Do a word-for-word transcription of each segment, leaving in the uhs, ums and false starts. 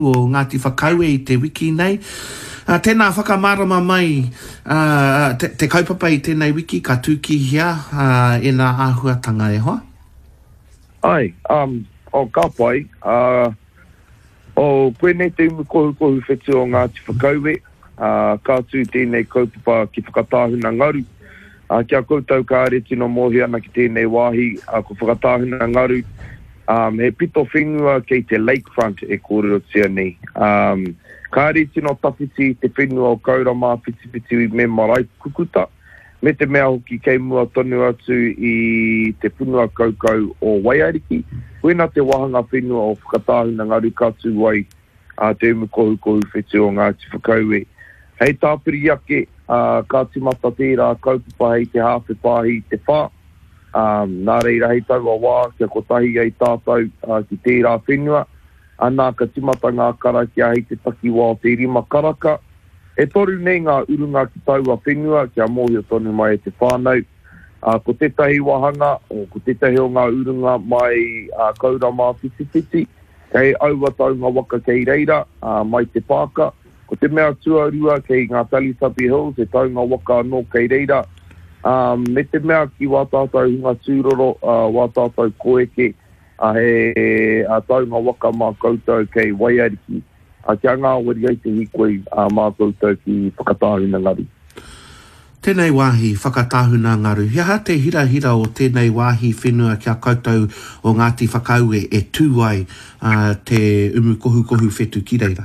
o Ngāti Whakaue i te wiki nei. Uh, tēnā whakamarama mai uh, te, te kaupapa i tēnei wiki ka tūkihia uh, e nā āhuatanga e hoa? Ai, um, o ka pai, uh, o koe nei te umu kohu kohu whetu o Ngāti Whakaue, uh, ka tū tēnei kaupapa ki whakatāhuna ngaru. Uh, kia koutou ka are tino mohi ana ki tēnei wāhi, uh, ko whakatāhuna ngaru, Um, he pito whenua kei te lakefront e kōrero tia nei. Um, ka ari tino tawhiti te whenua o kaurama whitiwhiti me marae kukuta. Me te mea hoki kei mua tonu atu i te punua kaukau o Waiariki. Wena te wahanga whenua o whakatāhuna ngaru katu wai uh, te umu kohu kohu whetu o Ngāti Whakaue. Hei tāpiri ake, uh, ka timata tērā kaupapa hei te hawhi pāhi te whā. Um, nā reira hei taua wā, kia kotahi ai tātou uh, ki tērā whenua, anā ka timata ngā kara kia hei te taki wā o te rima karaka. E toru nei ngā urunga ki taua whenua, kia mohi o tonu mai e te whānau. Uh, ko tetahi wahanga, o ko tetahi o ngā urunga mai uh, kaurama whitiwhiti, kei aua taunga waka kei reira, uh, mai te pāka. Ko te mea tuarua kei ngā Talisapi Hills, e taunga waka anō kei reira. Um, me te mea ki wā tātou hunga tūroro, uh, wā tātou koeke, uh, he uh, taunga waka mā koutou kei Waiariki. Uh, kia ngā wari ai te hikoi uh, mā koutou ki whakatāhuna ngaru. Tēnei wāhi whakatāhuna ngaru. Hea te hira hira o tēnei wāhi whenua kia koutou o Ngāti Whakaue e tūai uh, te umu kohu kohu whetu ki reira.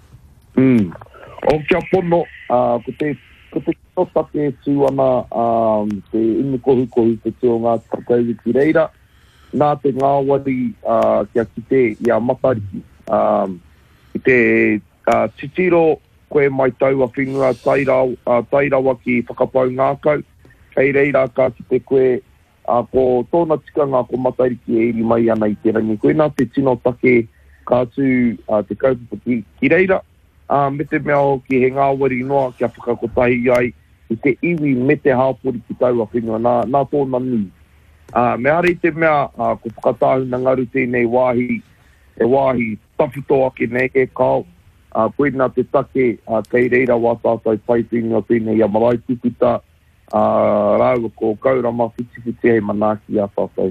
Mm. O kia pono, uh, ko te ko te tota te tūana um, te umu kohu kohu te tū o Ngāti Whakaue ki reira, nā te ngāwari uh, kia kite i a Matariki. Um, I te uh, titiro koe mai taua whenua taira, uh, tairawa ki whakapau ngākau, kei reira ka kite koe uh, ko tōna tikanga ko Matariki e iri mai ana i te rangi. Koe nā te tino take ka tū uh, te kaupapa ki, ki reira. Uh, me te mea o ki he ngāwari noa kia whakakotahi ai i te iwi me te hāpori ki taua whenua, nā, nā tōna nui. Uh, me are te mea uh, ko whakatāhuna ngaru tēnei wāhi, e wāhi tawhito ake nei e kao, uh, koe nā te take uh, kei reira wā tātou pai whenua tēnei a marae tukuta, uh, rāua ko kaurama whitiwhiti hei manaki a tātou.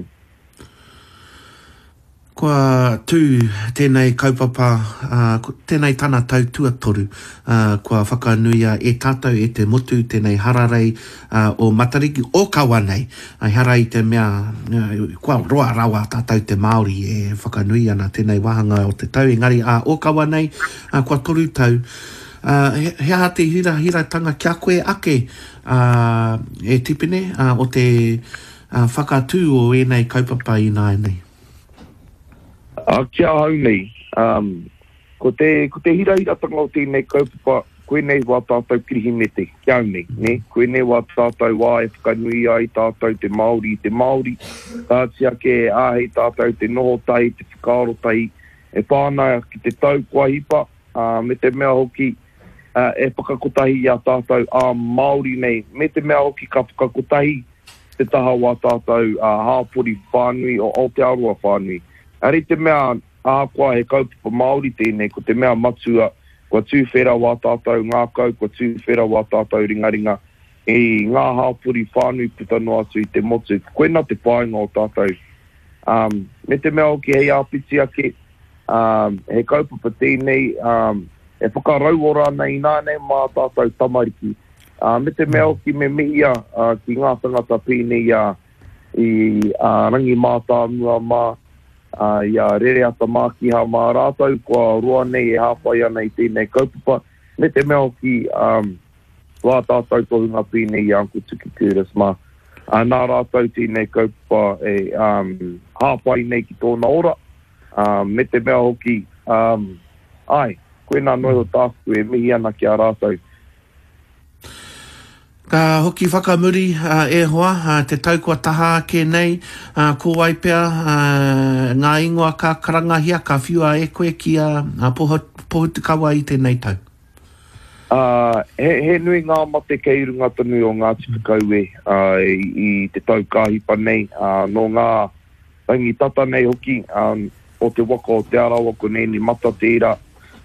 Kua tū tēnei kaupapa, uh, tēnei tana tau tuatoru, uh, kua whakanuia e tātou e te motu tēnei hararei uh, o Matariki o Kawanei. Ai harai te mea, uh, kua roa rawa tātou te Māori e whakanuia ana tēnei wahanga o te tau. Engari a o Kawanei, uh, kua toru tau. Uh, he, hea te hira hira tanga kia koe ake uh, e tipene uh, o te uh, whakatū o enei kaupapa i nāi nei. Uh, kia hau nei, um, ko te, ko te hira hira tanga o tēnei kaupapa, koe nei wā tātou kirihimete, kia hau nei, ne? Koe nei wā tātou wā e whakanui ai tātou te Māori, te Māori, tātia ke āhei tātou te noho tai, te whakaaro tai, e whānau ki te tau kua hipa, uh, me te mea hoki, uh, e whakakotahi a tātou a Māori nei, me te mea hoki ka whakakotahi, te taha wā tātou uh, hāpori whānui o Aotearoa whānui. Ari te mea ākua he kaupapa Māori tēnei, ko te mea matua, kua tūwhera wā tātou ngākau, kua tūwhera wā tātou ringaringa, i ngā hāpuri whānui putano atu i te motu. Koe nā te pāinga o tātou. Um, me te mea oki hei āpiti ake, um, he kaupapa tēnei, um, e whakarau ora nei nānei mā tātou tamariki. Uh, me te mea oki me mihia uh, ki ngā tangata pēnei uh, i uh, rangi mātā mua mā, Uh, ia rere ata mākiha mā rātou, kua roa nei e hāpai ana i tēnei kaupapa. Me te mea ki um, wā tātou tohunga pēnei i Uncle Tuki Kuras mā. Uh, nā rātou tēnei kaupapa e um, hāpai nei ki tōna ora. Uh, me te mea hoki, um, ai, koe nā noi o tāku e mihi ana ki a rātou. Ka hoki whakamuri uh, e hoa, uh, te tau kua taha ke nei, uh, ko wai pia, uh, ngā ingoa ka karangahia, ka whiua e koe ki a uh, pohutu kawa i tēnei tau. Uh, he, he nui ngā mate kei runga tonu o Ngāti Whakaue uh, i, i te tau kāhipa nei, uh, no ngā rangi tata nei hoki, um, o te waka o te arawa ko nei ni mata tērā,